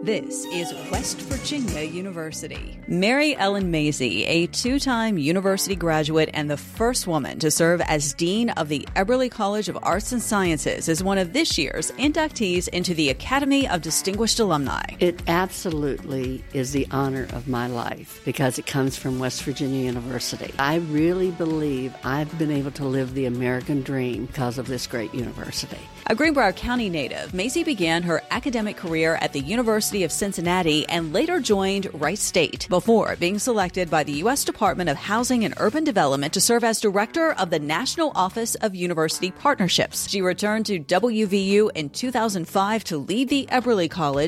This is West Virginia University. Mary Ellen Mazie, a two-time university graduate and the first woman to serve as Dean of the Eberly College of Arts and Sciences, is one of this year's inductees into the Academy of Distinguished Alumni. It absolutely is the honor of my life because it comes from West Virginia University. I really believe I've been able to live the American dream because of this great university. A Greenbrier County native, Mazie began her academic career at the University of Cincinnati and later joined Rice State before being selected by the U.S. Department of Housing and Urban Development to serve as director of the National Office of University Partnerships. She returned to WVU in 2005 to lead the Eberly College